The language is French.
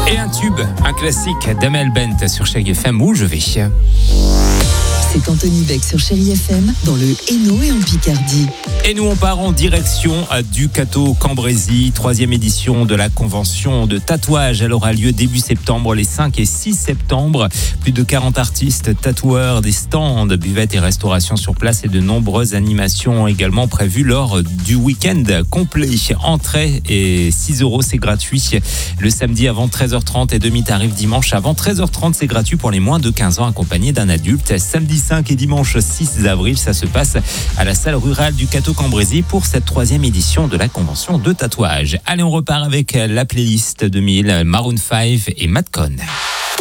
Et un tube, un classique d'Amel Bent sur Chérie FM où je vais. C'est Anthony Beck sur Chérie FM dans le Hainaut et en Picardie. Et nous on part en direction du Cateau-Cambrésis, 3e édition de la convention de tatouage. Elle aura lieu début septembre, les 5 et 6 septembre. Plus de 40 artistes, tatoueurs, des stands, buvettes et restauration sur place et de nombreuses animations également prévues lors du week-end complet. Entrée et 6 €, c'est gratuit. Le samedi avant 13h30 et demi-tarif dimanche avant 13h30, c'est gratuit pour les moins de 15 ans accompagnés d'un adulte. Samedi 5 et dimanche 6 avril, ça se passe à la salle rurale du Cateau-Cambrésis pour cette 3e édition de la convention de tatouage. Allez, on repart avec la playlist 2000, Maroon 5 et Madcon.